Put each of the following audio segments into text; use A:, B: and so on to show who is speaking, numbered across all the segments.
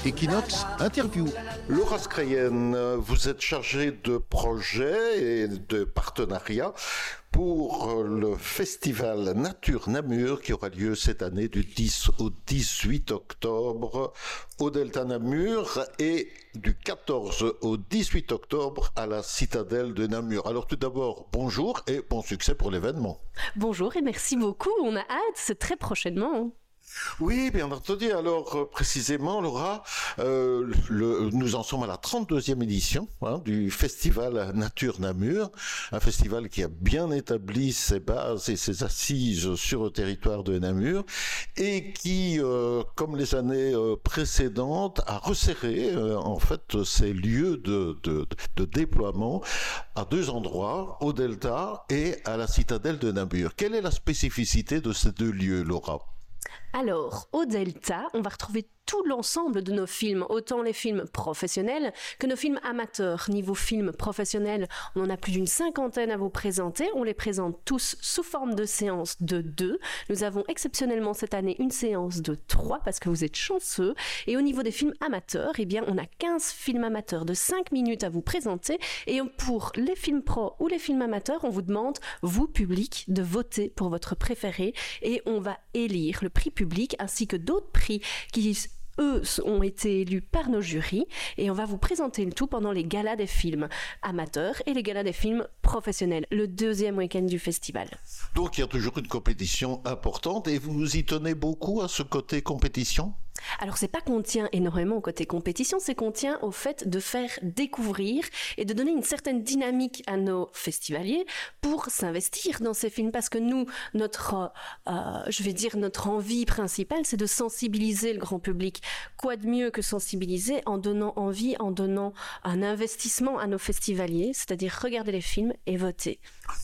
A: Equinox Interview. Laura Scrayen, vous êtes chargée de projets et de partenariats pour le festival Nature Namur qui aura lieu cette année du 10 au 18 octobre au Delta Namur et du 14 au 18 octobre à la citadelle de Namur. Alors tout d'abord, bonjour et bon succès pour l'événement.
B: Bonjour et merci beaucoup, on a hâte, c'est très prochainement.
A: Oui, bien entendu. Alors, précisément, Laura, nous en sommes à la 32e édition du Festival Nature Namur, un festival qui a bien établi ses bases et ses assises sur le territoire de Namur et qui, comme les années précédentes, a resserré en fait ses lieux de déploiement à deux endroits, au Delta et à la citadelle de Namur. Quelle est la spécificité de ces deux lieux, Laura ?
B: Alors, au Delta, on va retrouver tout l'ensemble de nos films, autant les films professionnels que nos films amateurs. Niveau film professionnel, on en a plus d'une 50aine à vous présenter. On les présente tous sous forme de séance de 2. Nous avons exceptionnellement cette année une séance de 3 parce que vous êtes chanceux. Et au niveau des films amateurs, eh bien, on a 15 films amateurs de 5 minutes à vous présenter. Et pour les films pro ou les films amateurs, on vous demande, vous, public, de voter pour votre préféré. Et on va élire le prix public ainsi que d'autres prix qui eux ont été élus par nos jurys et on va vous présenter le tout pendant les galas des films amateurs et les galas des films professionnels, le deuxième week-end du festival.
A: Donc il y a toujours une compétition importante et vous vous y tenez beaucoup à ce côté compétition ?
B: Alors c'est pas qu'on tient énormément au côté compétition, c'est qu'on tient au fait de faire découvrir et de donner une certaine dynamique à nos festivaliers pour s'investir dans ces films parce que nous, notre envie principale, c'est de sensibiliser le grand public. Quoi de mieux que sensibiliser en donnant envie, en donnant un investissement à nos festivaliers, c'est-à-dire regarder les films et voter.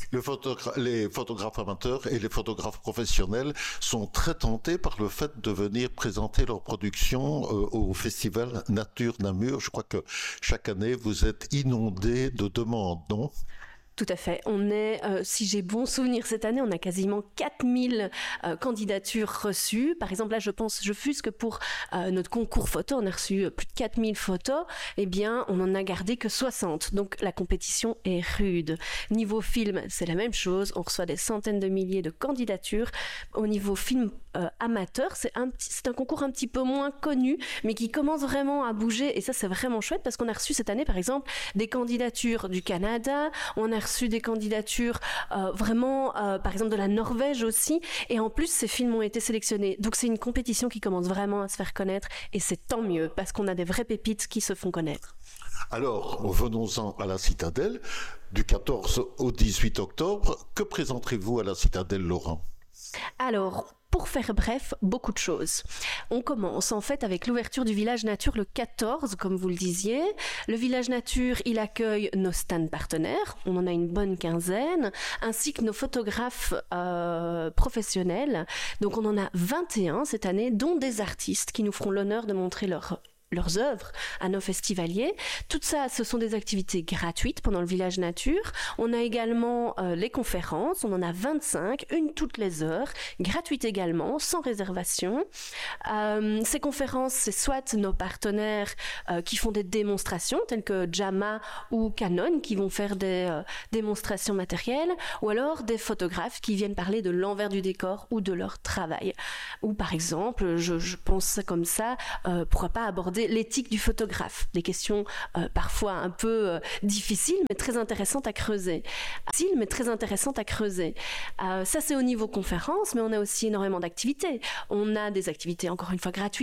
A: Les photographes amateurs et les photographes professionnels sont très tentés par le fait de venir présenter leur production au festival Nature Namur. Je crois que chaque année, vous êtes inondés de demandes, non ?
B: Tout à fait. On est, si j'ai bon souvenir cette année, on a quasiment 4000 candidatures reçues. Par exemple, là, je fuse que pour notre concours photo, on a reçu plus de 4000 photos. Eh bien, on en a gardé que 60. Donc, la compétition est rude. Niveau film, c'est la même chose. On reçoit des centaines de milliers de candidatures. Au niveau film amateur, c'est un concours un petit peu moins connu, mais qui commence vraiment à bouger. Et ça, c'est vraiment chouette parce qu'on a reçu cette année, par exemple, des candidatures du Canada. On a reçu des candidatures par exemple de la Norvège aussi, et en plus ces films ont été sélectionnés, donc c'est une compétition qui commence vraiment à se faire connaître et c'est tant mieux parce qu'on a des vraies pépites qui se font connaître.
A: Alors venons-en à la citadelle du 14 au 18 octobre. Que présenterez-vous à la citadelle, Laurent ?
B: Alors, pour faire bref, beaucoup de choses. On commence en fait avec l'ouverture du Village Nature le 14, comme vous le disiez. Le Village Nature, il accueille nos stands partenaires, on en a une bonne quinzaine, ainsi que nos photographes professionnels. Donc on en a 21 cette année, dont des artistes qui nous feront l'honneur de montrer leurs œuvres à nos festivaliers. Tout ça, ce sont des activités gratuites pendant le Village Nature. On a également les conférences, on en a 25, une toutes les heures, gratuites également, sans réservation. Ces conférences, c'est soit nos partenaires qui font des démonstrations, telles que JAMA ou Canon, qui vont faire des démonstrations matérielles, ou alors des photographes qui viennent parler de l'envers du décor ou de leur travail. Ou par exemple, je pense comme ça, pourquoi pas aborder l'éthique du photographe, des questions parfois un peu difficiles mais très intéressantes à creuser. Ça c'est au niveau conférence, mais on a aussi énormément d'activités. On a des activités encore une fois gratuites